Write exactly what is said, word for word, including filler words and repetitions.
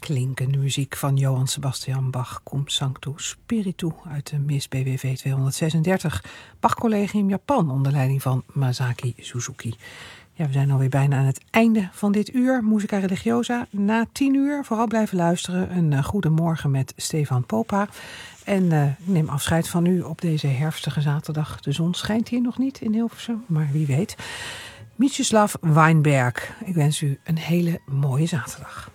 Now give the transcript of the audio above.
klinkende muziek van Johann Sebastian Bach, Cum Sancto Spiritu uit de Mis B W V tweehonderdzesendertig. Bach-collegium Japan onder leiding van Masaki Suzuki. Ja, we zijn alweer bijna aan het einde van dit uur. Musica Religiosa. Na tien uur vooral blijven luisteren. Een uh, goede morgen met Stefan Popa. En uh, ik neem afscheid van u op deze herfstige zaterdag. De zon schijnt hier nog niet in Hilversum, maar wie weet. Mieczysław Weinberg. Ik wens u een hele mooie zaterdag.